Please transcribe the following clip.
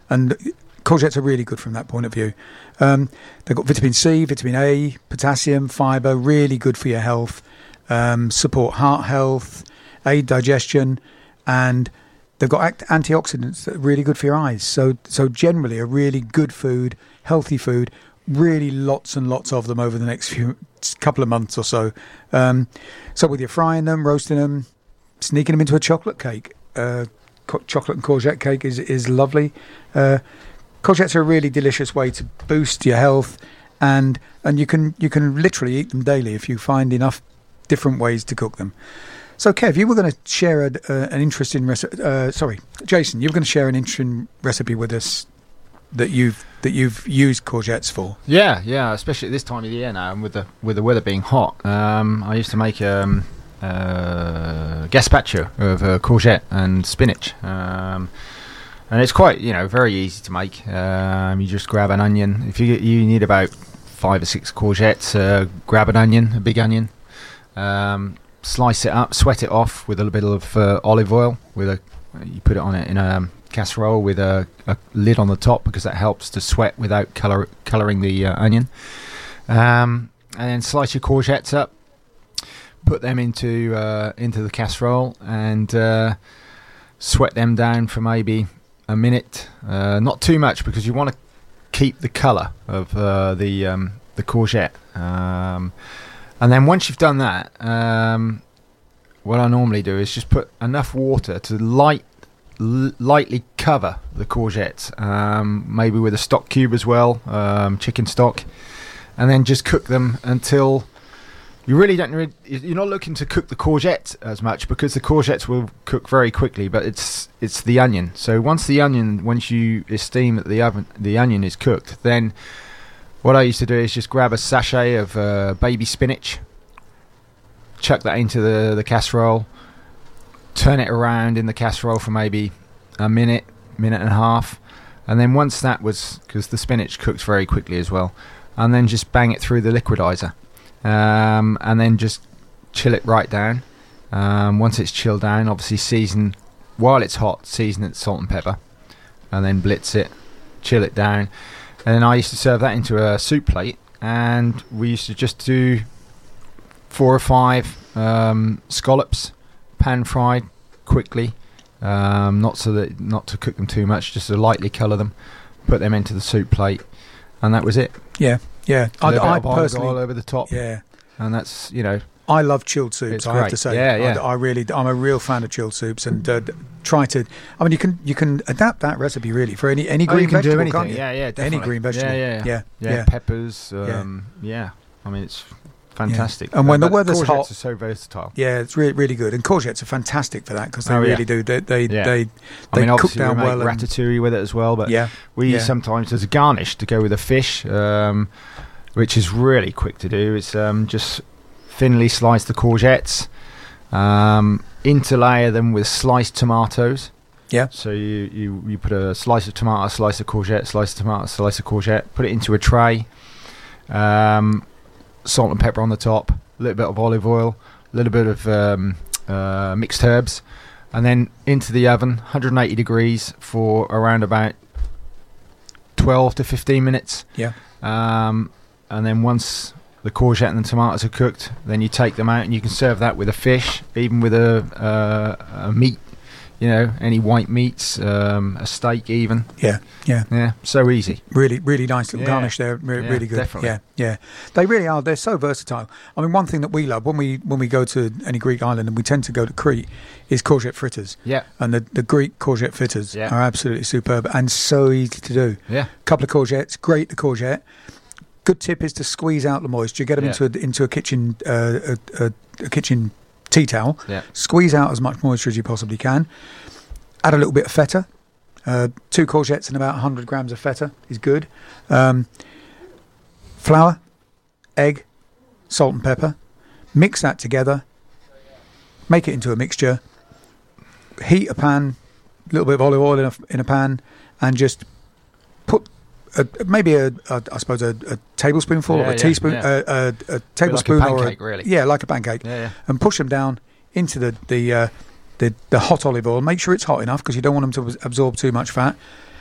And courgettes are really good from that point of view. They've got vitamin C, vitamin A, potassium, fibre, really good for your health, support heart health, aid digestion, and they've got antioxidants that are really good for your eyes. So generally a really good food, healthy food, really lots and lots of them over the next couple of months or so. So whether you're frying them, roasting them, sneaking them into a chocolate cake, chocolate and courgette cake is lovely. Courgettes are a really delicious way to boost your health, and you can literally eat them daily if you find enough different ways to cook them. So, Kev, you were going to share an interesting recipe. Jason, you were going to share an interesting recipe with us that you've used courgettes for. Yeah, especially at this time of the year now, and with the weather being hot. I used to make gazpacho of courgette and spinach. And it's quite, very easy to make. You just grab an onion. If you need about 5 or 6 courgettes, grab an onion, a big onion, slice it up, sweat it off with a little bit of olive oil. You put it on it in a casserole with a lid on the top, because that helps to sweat without colouring the onion. And then slice your courgettes up, put them into the casserole, and sweat them down for maybe a minute, not too much, because you want to keep the colour of the courgette. And then once you've done that, what I normally do is just put enough water to lightly cover the courgettes, maybe with a stock cube as well, chicken stock, and then just cook them until you really don't. You're not looking to cook the courgette as much, because the courgettes will cook very quickly. But it's the onion. So once you esteem that the onion is cooked, then what I used to do is just grab a sachet of baby spinach, chuck that into the casserole, turn it around in the casserole for maybe a minute and a half, and then once that was, because the spinach cooks very quickly as well, and then just bang it through the liquidizer. And then just chill it right down. Once it's chilled down, obviously while it's hot, season it with salt and pepper, and then blitz it, chill it down. And then I used to serve that into a soup plate, and we used to just do 4 or 5 scallops, pan fried quickly, not to cook them too much, just to lightly colour them, put them into the soup plate, and that was it. Yeah. I personally, all over the top. Yeah, and that's I love chilled soups. It's I great. have to say, Yeah. I'm a real fan of chilled soups, and try to. I mean, you can adapt that recipe really for any green you can vegetable. do anything. Can't you? Yeah, definitely. Any green vegetable. Yeah. Peppers. Yeah. I mean, it's fantastic. And when the weather's hot, courgettes are so versatile. Yeah, it's really, really good. And courgettes are fantastic for that, because they really do. They cook down well. Ratatouille with it as well. But we use sometimes as a garnish to go with a fish, which is really quick to do. It's just thinly slice the courgettes, interlayer them with sliced tomatoes. Yeah. So you put a slice of tomato, slice of courgette, slice of tomato, slice of courgette, put it into a tray. Salt and pepper on the top, a little bit of olive oil, a little bit of mixed herbs, and then into the oven, 180 degrees for around about 12 to 15 minutes. Yeah. And then once the courgette and the tomatoes are cooked, then you take them out, and you can serve that with a fish, even with a meat, any white meats, a steak even. Yeah, so easy. Really, really nice little garnish there. Really good. Definitely. Yeah. They really are. They're so versatile. I mean, one thing that we love when we go to any Greek island, and we tend to go to Crete, is courgette fritters. Yeah. And the Greek courgette fritters are absolutely superb and so easy to do. Yeah. Couple of courgettes, grate the courgette. Good tip is to squeeze out the moisture. Get them into a kitchen a kitchen tea towel. Yeah. Squeeze out as much moisture as you possibly can. Add a little bit of feta. 2 courgettes and about 100 grams of feta is good. Flour, egg, salt and pepper. Mix that together. Make it into a mixture. Heat a pan, a little bit of olive oil in a pan, and just put maybe a tablespoonful or a teaspoon, a tablespoon, like a pancake, really. Like a pancake, and push them down into the hot olive oil. Make sure it's hot enough, because you don't want them to absorb too much fat.